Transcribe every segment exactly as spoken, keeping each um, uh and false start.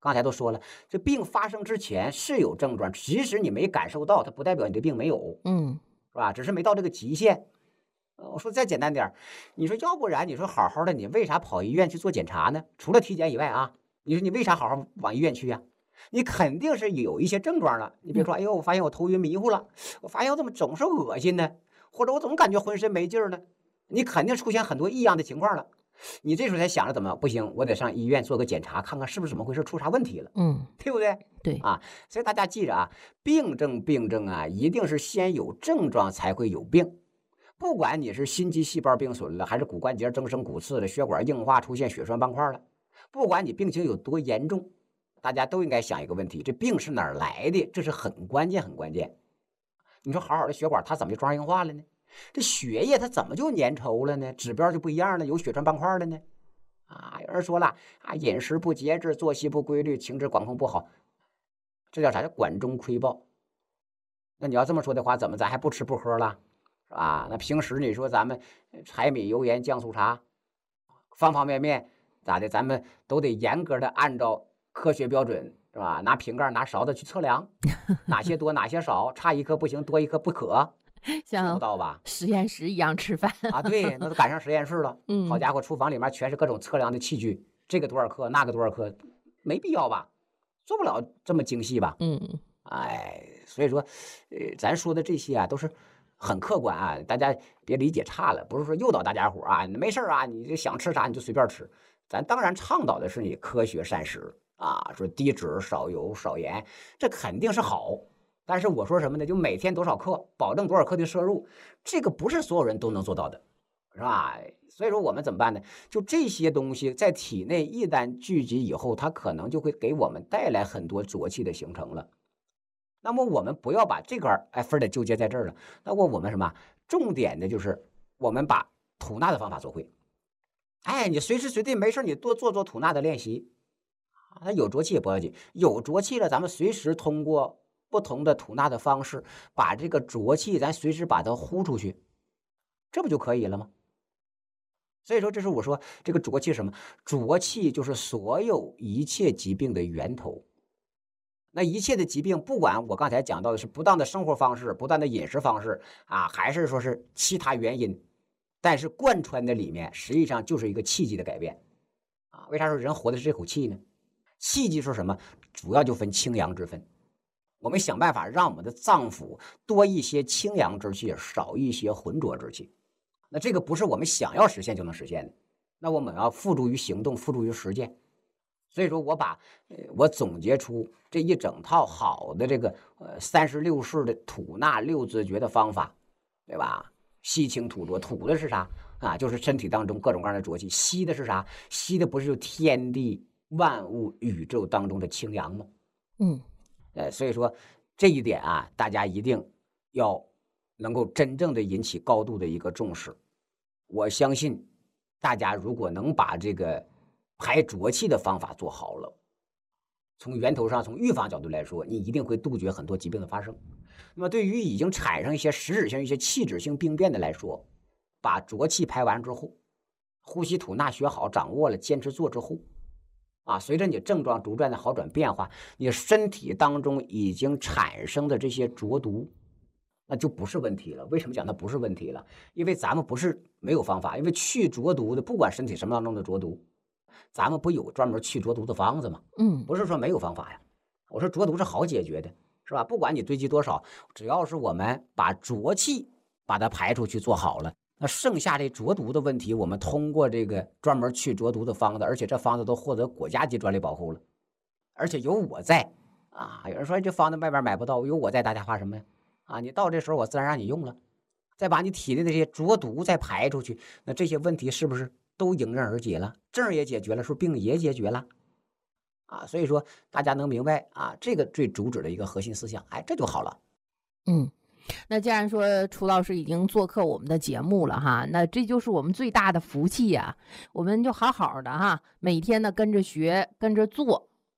刚才都说了，这病发生之前是有症状，即使你没感受到，它不代表你的病没有， 嗯， 是吧？只是没到这个极限。呃我说再简单点儿，你说要不然你说好好的，你为啥跑医院去做检查呢？除了体检以外啊，你说你为啥好好往医院去呀、你肯定是有一些症状了。你别说，哎呦，我发现我头晕迷糊了，我发现我怎么总是恶心呢？或者我总感觉浑身没劲儿呢？你肯定出现很多异样的情况了。你这时候才想着怎么不行，我得上医院做个检查，看看是不是怎么回事，出啥问题了， 嗯， 对不对？ 对， 啊，所以大家记着啊，病症病症啊，一定是先有症状才会有病。不管你是心肌细胞病损了，还是骨关节增生骨刺了，血管硬化出现血栓斑块了，不管你病情有多严重，大家都应该想一个问题：这病是哪儿来的？这是很关键，很关键。你说好好的血管，它怎么就状硬化了呢？这血液它怎么就粘稠了呢？指标就不一样了，有血栓斑块了呢？啊，有人说了啊，饮食不节制，作息不规律，情志管控不好，这叫啥？叫管中窥豹。那你要这么说的话，怎么咱还不吃不喝了，是吧？那平时你说咱们柴米油盐酱醋茶，方方面面咋的，咱们都得严格的按照科学标准，是吧？拿瓶盖拿勺子去测量，哪些多哪些少，差一颗不行，多一颗不可，做不像到吧？ 实验室一样吃饭。 啊，对，那都赶上实验室了。好嗯家伙，厨房里面全是各种测量的器具，这个多少克，那个多少克，没必要吧？做不了这么精细吧？ 嗯哎，所以说，呃，咱说的这些啊，都是很客观啊，大家别理解差了，不是说诱导大家伙啊，没事啊，你就想吃啥你就随便吃。咱当然倡导的是你科学膳食啊，说低脂、少油、少盐，这肯定是好。但是我说什么呢？就每天多少克，保证多少克的摄入，这个不是所有人都能做到的，是吧？所以说我们怎么办呢？就这些东西在体内一旦聚集以后，它可能就会给我们带来很多浊气的形成了。那么我们不要把这块儿哎非得纠结在这儿了。那么我们什么重点的就是我们把吐纳的方法做会。哎，你随时随地没事你多做做吐纳的练习。啊，它有浊气也不要紧，有浊气了，咱们随时通过不同的吐纳的方式，把这个浊气咱随时把它呼出去，这不就可以了吗？所以说，这是我说这个浊气是什么？浊气就是所有一切疾病的源头。那一切的疾病，不管我刚才讲到的是不当的生活方式、不当的饮食方式啊，还是说是其他原因，但是贯穿的里面实际上就是一个气机的改变啊。为啥说人活的是这口气呢？气机是什么？主要就分清阳之分。我们想办法让我们的脏腑多一些清阳之气，少一些浑浊之气。那这个不是我们想要实现就能实现的，那我们要付诸于行动，付诸于实践。所以说我把呃我总结出这一整套好的这个呃三十六式的吐纳六字诀的方法，对吧？吸清吐浊，吐的是啥啊？就是身体当中各种各样的浊气。吸的是啥？吸的不是就天地万物宇宙当中的清阳吗？ 嗯， 呃，所以说这一点啊，大家一定要能够真正的引起高度的一个重视。我相信大家如果能把这个排浊气的方法做好了，从源头上从预防角度来说，你一定会杜绝很多疾病的发生。那么对于已经产生一些实质性一些器质性病变的来说，把浊气排完之后，呼吸吐纳学好掌握了，坚持做之后啊，随着你症状逐渐的好转变化，你身体当中已经产生的这些浊毒，那就不是问题了。为什么讲它不是问题了？因为咱们不是没有方法，因为去浊毒的，不管身体什么当中的浊毒，咱们不有专门去浊毒的方子吗？ 嗯， 不是说没有方法呀。我说浊毒是好解决的，是吧？不管你堆积多少，只要是我们把浊气把它排出去做好了，那剩下这浊毒的问题，我们通过这个专门去浊毒的方子，而且这方子都获得国家级专利保护了，而且有我在啊。有人说这方子外边买不到，有我在，大家怕什么呀？啊，你到这时候我自然让你用了，再把你体内的这些浊毒再排出去，那这些问题是不是都迎刃而解了？症也解决了，是不是病也解决了？啊，所以说大家能明白啊，这个最主旨的一个核心思想，哎，这就好了。 嗯，那既然说楚老师已经做客我们的节目了哈，那这就是我们最大的福气呀、我们就好好的哈，每天呢跟着学，跟着做，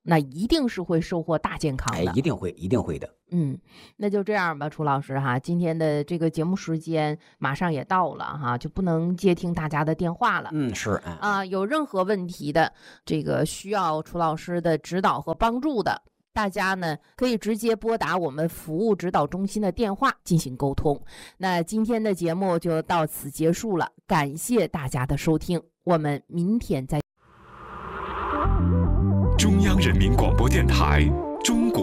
那一定是会收获大健康的。 哎，一定会，一定会的。 嗯，那就这样吧，楚老师哈，今天的这个节目时间马上也到了哈，就不能接听大家的电话了。 嗯，是啊、 呃，有任何问题的，这个需要楚老师的指导和帮助的，大家呢可以直接拨打我们服务指导中心的电话进行沟通。那今天的节目就到此结束了，感谢大家的收听，我们明天再。 中央人民广播电台中国